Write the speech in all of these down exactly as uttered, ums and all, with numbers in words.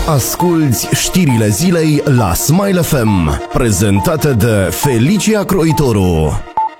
Asculți știrile zilei la Smile F M, prezentate de Felicia Croitoru.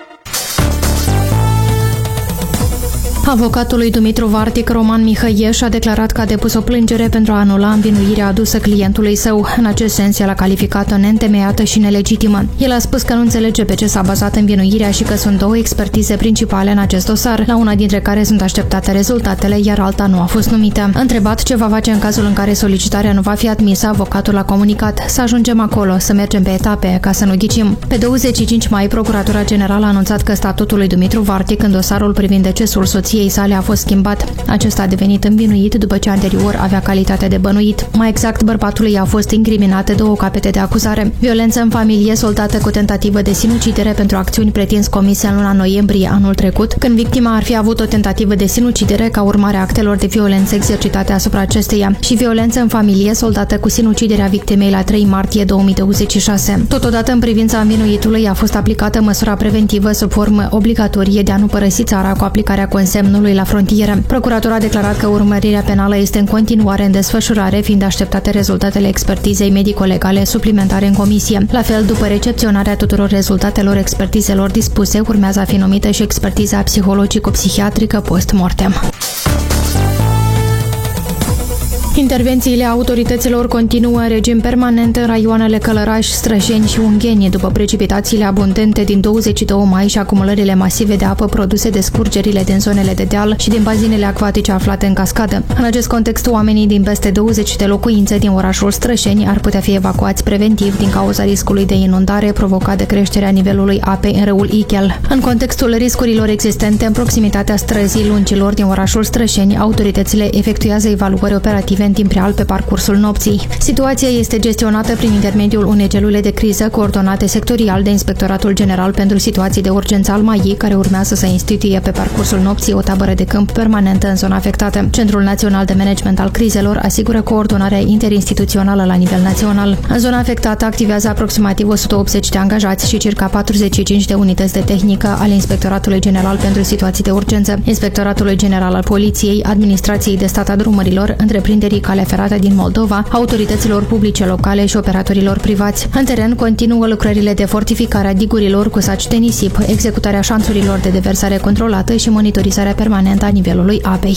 Avocatul lui Dumitru Vartic, Roman Mihăieș, a declarat că a depus o plângere pentru a anula învinuirea adusă clientului său. În acest sens, el a calificat-o neîntemeiată și nelegitimă. El a spus că nu înțelege pe ce s-a bazat învinuirea și că sunt două expertize principale în acest dosar, la una dintre care sunt așteptate rezultatele, iar alta nu a fost numită. Întrebat ce va face în cazul în care solicitarea nu va fi admisă, avocatul a comunicat: să ajungem acolo, să mergem pe etape, ca să nu ghicim. Pe douăzeci și cinci mai, Procuratura Generală a anunțat că statutul lui Dumitru Vartic în dosarul privind decesul soției sale a fost schimbat. Acesta a devenit învinuit după ce anterior avea calitate de bănuit. Mai exact, bărbatului a fost incriminate două capete de acuzare: violență în familie soldată cu tentativă de sinucidere pentru acțiuni pretins comise în luna noiembrie anul trecut, când victima ar fi avut o tentativă de sinucidere ca urmare a actelor de violență exercitate asupra acesteia, și violență în familie soldată cu sinuciderea victimei la trei martie două mii douăzeci și șase. Totodată, în privința învinuitului, a fost aplicată măsura preventivă sub formă obligatorie de a nu părăsi țara cu aplicarea consemnului la frontieră. Procuratura a declarat că urmărirea penală este în continuare în desfășurare, fiind așteptate rezultatele expertizei medico-legale suplimentare în comisie. La fel, după recepționarea tuturor rezultatelor expertizelor dispuse, urmează a fi numită și expertiza psihologico-psihiatrică post-mortem. Intervențiile autorităților continuă în regim permanent în raioanele Călăraș, Străjeni și Ungheni, după precipitațiile abundente din douăzeci și doi mai și acumulările masive de apă produse de scurgerile din zonele de deal și din bazinele acvatice aflate în cascadă. În acest context, oamenii din peste douăzeci de locuințe din orașul Străjeni ar putea fi evacuați preventiv din cauza riscului de inundare provocat de creșterea nivelului apei în râul Ichel. În contextul riscurilor existente în proximitatea străzii Lungilor din orașul Străjeni, autoritățile efectuează evaluări operative în timp real pe parcursul nopții. Situația este gestionată prin intermediul unei celule de criză coordonate sectorial de Inspectoratul General pentru Situații de Urgență al M A I, care urmează să instituie pe parcursul nopții o tabără de câmp permanentă în zona afectată. Centrul Național de Management al Crizelor asigură coordonarea interinstituțională la nivel național. În zona afectată activează aproximativ o sută optzeci de angajați și circa patruzeci și cinci de unități de tehnică ale Inspectoratului General pentru Situații de Urgență, Inspectoratului General al Poliției, Administrației de Stat a Drumurilor, întreprinderii cale ferată din Moldova, autorităților publice locale și operatorilor privați. În teren continuă lucrările de fortificare a digurilor cu saci de nisip, executarea șanțurilor de deversare controlată și monitorizarea permanentă a nivelului apei.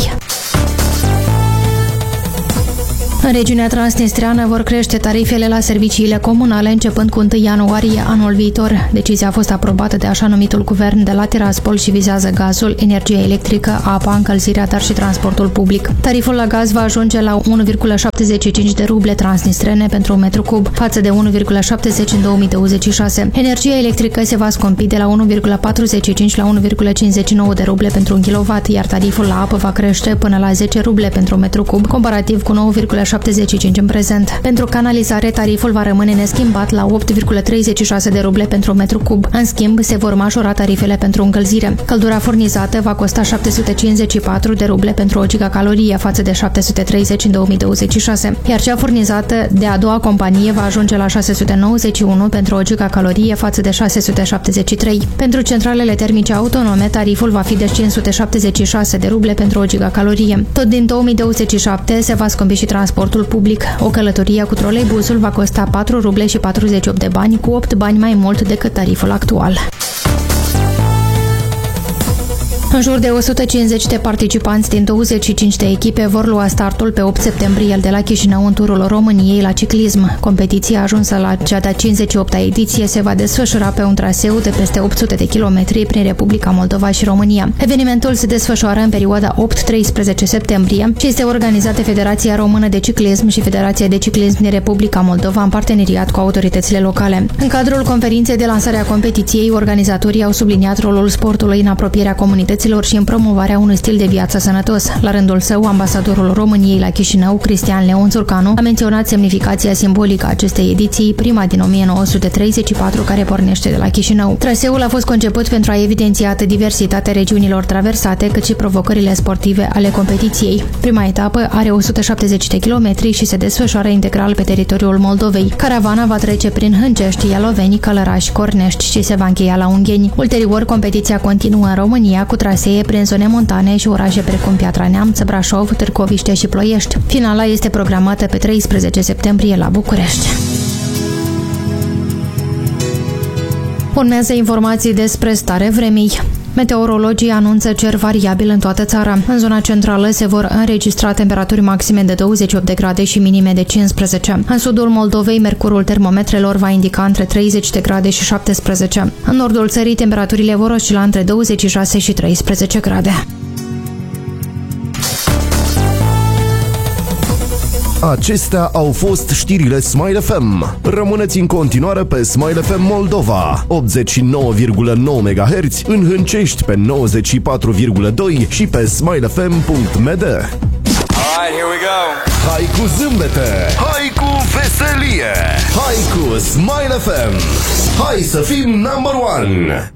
În regiunea transnistreană vor crește tarifele la serviciile comunale începând cu întâi ianuarie anul viitor. Decizia a fost aprobată de așa numitul guvern de la Tiraspol și vizează gazul, energia electrică, apa, încălzirea, dar și transportul public. Tariful la gaz va ajunge la unu virgulă șaptezeci și cinci de ruble transnistrene pentru un metru cub, față de unu virgulă șaptezeci în două mii douăzeci și șase. Energia electrică se va scumpi de la unu virgulă patruzeci și cinci la unu virgulă cincizeci și nouă de ruble pentru un kilowatt, iar tariful la apă va crește până la zece ruble pentru un metru cub, comparativ cu nouă virgulă șaptezeci și cinci în prezent. Pentru canalizare, tariful va rămâne neschimbat la opt virgulă treizeci și șase de ruble pentru un metru cub. În schimb, se vor majora tarifele pentru încălzire. Căldura furnizată va costa șapte sute cincizeci și patru de ruble pentru o gigacalorie, față de șapte sute treizeci în două mii douăzeci și șase, iar cea furnizată de a doua companie va ajunge la șase sute nouăzeci și unu pentru o gigacalorie, față de șase sute șaptezeci și trei. Pentru centralele termice autonome, tariful va fi de cinci sute șaptezeci și șase de ruble pentru o gigacalorie. Tot din două mii douăzeci și șapte se va scumpi și transportul public. O călătorie cu troleibusul va costa patru ruble și patruzeci și opt de bani, cu opt bani mai mult decât tariful actual. În jur de o sută cincizeci de participanți din douăzeci și cinci de echipe vor lua startul pe opt septembrie de la Chișinău în turul României la ciclism. Competiția ajunsă la cea de-a cincizeci și opta ediție se va desfășura pe un traseu de peste opt sute de kilometri prin Republica Moldova și România. Evenimentul se desfășoară în perioada opt treisprezece septembrie și este organizat de Federația Română de Ciclism și Federația de Ciclism din Republica Moldova în parteneriat cu autoritățile locale. În cadrul conferinței de lansare a competiției, organizatorii au subliniat rolul sportului în apropierea comunității și în promovarea unui stil de viață sănătos. La rândul său, ambasadorul României la Chișinău, Cristian Leon Țurcanu, a menționat semnificația simbolică a acestei ediții, prima din o mie nouă sute treizeci și patru, care pornește de la Chișinău. Traseul a fost conceput pentru a evidenția atât diversitatea regiunilor traversate, cât și provocările sportive ale competiției. Prima etapă are o sută șaptezeci de kilometri și se desfășoară integral pe teritoriul Moldovei. Caravana va trece prin Hâncești, Ialoveni, Călăraș, Cornești și se va încheia la Ungheni. Ulterior, competiția continuă în România cu traseu trasee prin zone montane și orașe precum Piatra Neamț, Brașov, Târgoviște și Ploiești. Finala este programată pe treisprezece septembrie la București. Urmează informații despre stare vremii. Meteorologii anunță cer variabil în toată țara. În zona centrală se vor înregistra temperaturi maxime de douăzeci și opt de grade și minime de cincisprezece. În sudul Moldovei, mercurul termometrelor va indica între treizeci de grade și șaptesprezece. În nordul țării, temperaturile vor oscila între douăzeci și șase și treisprezece grade. Acestea au fost știrile Smile F M. Rămâneți în continuare pe Smile F M Moldova, optzeci și nouă virgulă nouă megahertz, în Hâncești pe nouăzeci și patru virgulă doi și pe smile f m punct m d. Alright, here we go. Hai cu zâmbete, hai cu veselie, hai cu Smile F M. Hai să fim number one!